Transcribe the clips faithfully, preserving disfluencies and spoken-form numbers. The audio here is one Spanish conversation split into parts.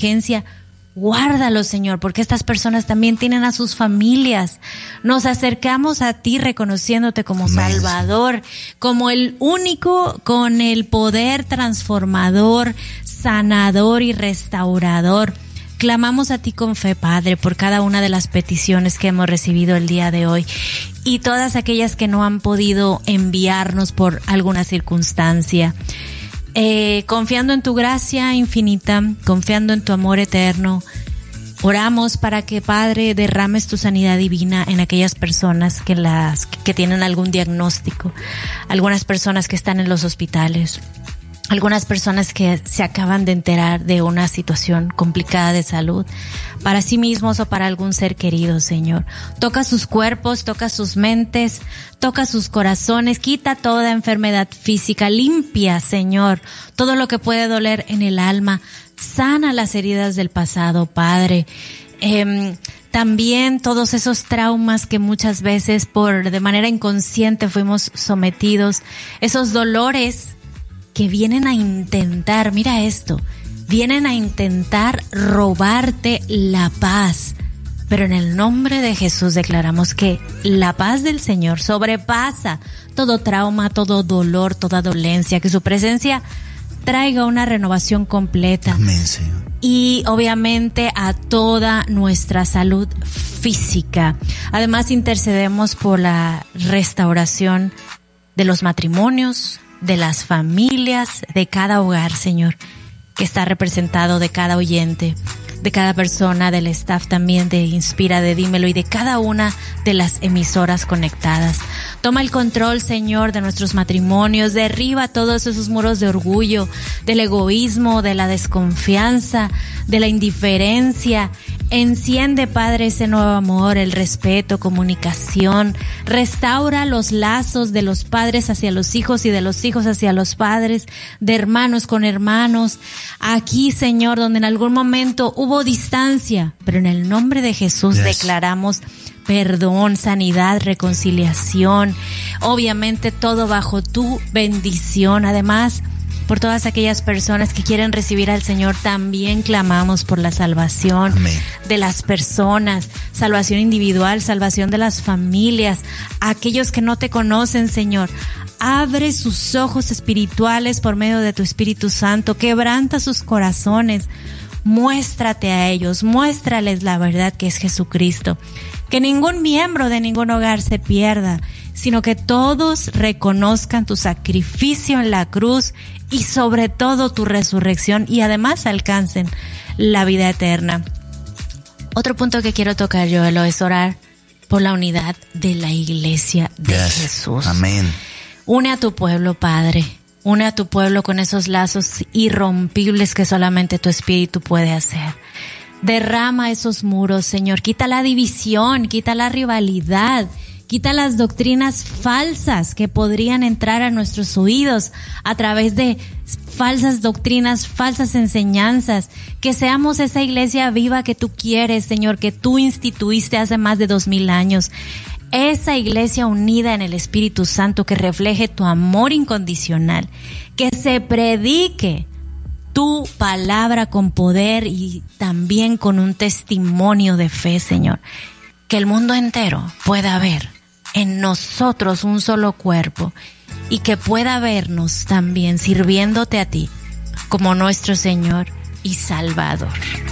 emergencia. Guárdalo, Señor, porque estas personas también tienen a sus familias. Nos acercamos a ti reconociéndote como Amén. Salvador, como el único con el poder transformador, sanador y restaurador. Clamamos a ti con fe, Padre, por cada una de las peticiones que hemos recibido el día de hoy y todas aquellas que no han podido enviarnos por alguna circunstancia. Eh, confiando en tu gracia infinita, confiando en tu amor eterno, oramos para que, Padre, derrames tu sanidad divina en aquellas personas que las que tienen algún diagnóstico, algunas personas que están en los hospitales, algunas personas que se acaban de enterar de una situación complicada de salud, para sí mismos o para algún ser querido, Señor. Toca sus cuerpos, toca sus mentes, toca sus corazones, quita toda enfermedad física, limpia, Señor, todo lo que puede doler en el alma, sana las heridas del pasado, Padre. Eh, También todos esos traumas que muchas veces por de manera inconsciente fuimos sometidos, esos dolores que vienen a intentar, mira esto, vienen a intentar robarte la paz. Pero en el nombre de Jesús declaramos que la paz del Señor sobrepasa todo trauma, todo dolor, toda dolencia, que su presencia traiga una renovación completa. Amén, Señor. Y obviamente a toda nuestra salud física. Además intercedemos por la restauración de los matrimonios, de las familias, de cada hogar, Señor, que está representado, de cada oyente, de cada persona, del staff también de Inspira, de Dímelo y de cada una de las emisoras conectadas. Toma el control, Señor, de nuestros matrimonios, derriba todos esos muros de orgullo, del egoísmo, de la desconfianza, de la indiferencia. Enciende, Padre, ese nuevo amor, el respeto, comunicación. Restaura los lazos de los padres hacia los hijos y de los hijos hacia los padres, de hermanos con hermanos. Aquí, Señor, donde en algún momento hubo distancia, pero en el nombre de Jesús yes. declaramos perdón, sanidad, reconciliación. Obviamente todo bajo tu bendición. Además, por todas aquellas personas que quieren recibir al Señor, también clamamos por la salvación Amén. De las personas, salvación individual, salvación de las familias, aquellos que no te conocen, Señor. Abre sus ojos espirituales por medio de tu Espíritu Santo, quebranta sus corazones, muéstrate a ellos, muéstrales la verdad que es Jesucristo. Que ningún miembro de ningún hogar se pierda, sino que todos reconozcan tu sacrificio en la cruz y sobre todo tu resurrección y además alcancen la vida eterna. Otro punto que quiero tocar, Joelo, es orar por la unidad de la iglesia de yes. Jesús. Amén. Une a tu pueblo, Padre. Une a tu pueblo con esos lazos irrompibles que solamente tu Espíritu puede hacer. Derrama esos muros, Señor. Quita la división, quita la rivalidad. Quita las doctrinas falsas que podrían entrar a nuestros oídos a través de falsas doctrinas, falsas enseñanzas. Que seamos esa iglesia viva que tú quieres, Señor, que tú instituiste hace más de dos mil años. Esa iglesia unida en el Espíritu Santo que refleje tu amor incondicional. Que se predique tu palabra con poder y también con un testimonio de fe, Señor. Que el mundo entero pueda ver en nosotros un solo cuerpo y que pueda vernos también sirviéndote a ti como nuestro Señor y Salvador.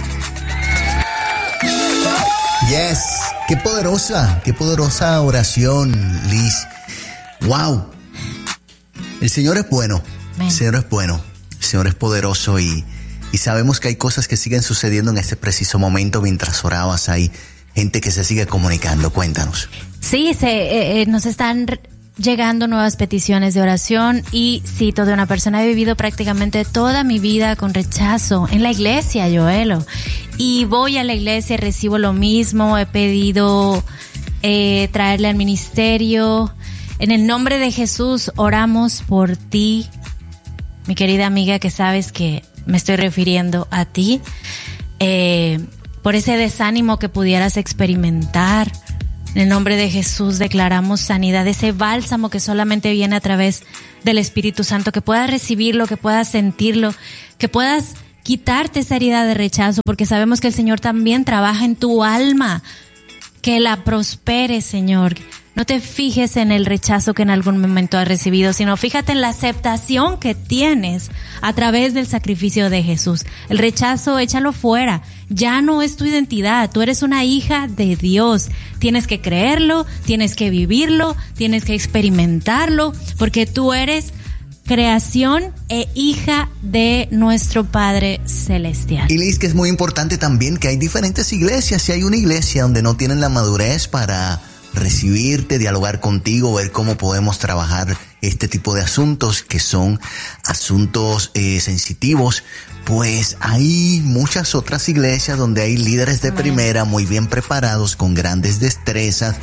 Yes, qué poderosa, qué poderosa oración, Liz. Wow. El Señor es bueno, Amén. El Señor es bueno, el Señor es poderoso y, y sabemos que hay cosas que siguen sucediendo en este preciso momento mientras orabas ahí. Gente que se sigue comunicando, cuéntanos. Sí, se, eh, nos están llegando nuevas peticiones de oración y cito de una persona: he vivido prácticamente toda mi vida con rechazo en la iglesia, Joelo, y voy a la iglesia y recibo lo mismo. He pedido eh, traerle al ministerio. En el nombre de Jesús oramos por ti, mi querida amiga, que sabes que me estoy refiriendo a ti. Eh... por ese desánimo que pudieras experimentar. En el nombre de Jesús declaramos sanidad, ese bálsamo que solamente viene a través del Espíritu Santo, que puedas recibirlo, que puedas sentirlo, que puedas quitarte esa herida de rechazo, porque sabemos que el Señor también trabaja en tu alma, que la prospere, Señor. No te fijes en el rechazo que en algún momento has recibido, sino fíjate en la aceptación que tienes a través del sacrificio de Jesús. El rechazo, échalo fuera. Ya no es tu identidad. Tú eres una hija de Dios. Tienes que creerlo, tienes que vivirlo, tienes que experimentarlo, porque tú eres creación e hija de nuestro Padre Celestial. Y Liz, que es muy importante también que hay diferentes iglesias. Si hay una iglesia donde no tienen la madurez para recibirte, dialogar contigo, ver cómo podemos trabajar este tipo de asuntos que son asuntos eh, sensitivos, pues hay muchas otras iglesias donde hay líderes de primera muy bien preparados, con grandes destrezas.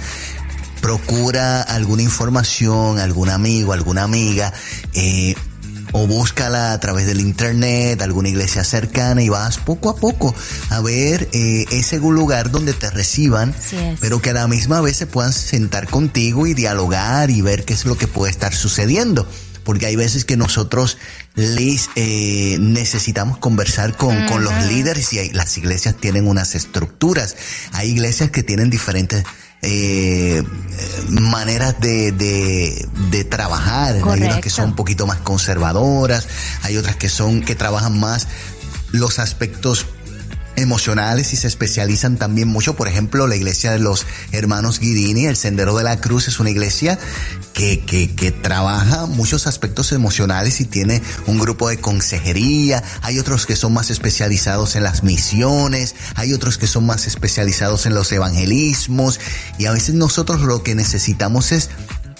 Procura alguna información, algún amigo, alguna amiga, eh, o búscala a través del internet, alguna iglesia cercana, y vas poco a poco a ver eh, ese lugar donde te reciban, pero que a la misma vez se puedan sentar contigo y dialogar y ver qué es lo que puede estar sucediendo. Porque hay veces que nosotros, Liz, eh, necesitamos conversar con, uh-huh. con los líderes, y hay, las iglesias tienen unas estructuras. Hay iglesias que tienen diferentes Eh, maneras de, de, de trabajar. Correcto. Hay unas que son un poquito más conservadoras, hay otras que son, que trabajan más los aspectos emocionales y se especializan también mucho. Por ejemplo, la iglesia de los hermanos Guidini, el Sendero de la Cruz, es una iglesia que, que, que trabaja muchos aspectos emocionales y tiene un grupo de consejería. Hay otros que son más especializados en las misiones, hay otros que son más especializados en los evangelismos, y a veces nosotros lo que necesitamos es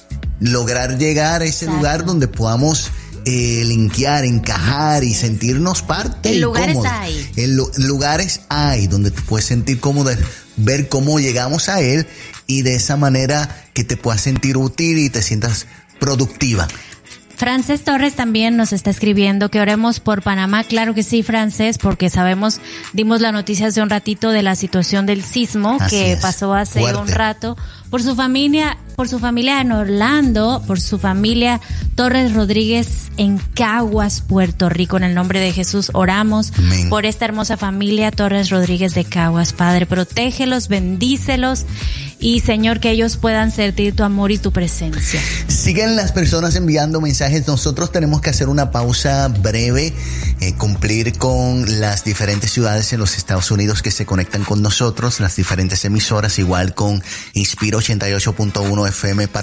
lograr llegar a ese Exacto. lugar donde podamos Eh, linkear, encajar y sentirnos parte. El y lugar cómodo. está ahí. El lu- lugares hay donde te puedes sentir cómodo, ver cómo llegamos a él, y de esa manera que te puedas sentir útil y te sientas productiva. Francés Torres también nos está escribiendo que oremos por Panamá. Claro que sí, Francés, porque sabemos, dimos la noticia hace un ratito de la situación del sismo Así que es. pasó hace Fuerte. un rato. Por su familia, por su familia en Orlando, por su familia Torres Rodríguez en Caguas, Puerto Rico. En el nombre de Jesús oramos Amén. por esta hermosa familia Torres Rodríguez de Caguas. Padre, protégelos, bendícelos, y Señor, que ellos puedan sentir tu amor y tu presencia. Siguen las personas enviando mensajes. Nosotros tenemos que hacer una pausa breve, eh, cumplir con las diferentes ciudades en los Estados Unidos que se conectan con nosotros, las diferentes emisoras, igual con Inspiro ochenta y ocho punto uno F M para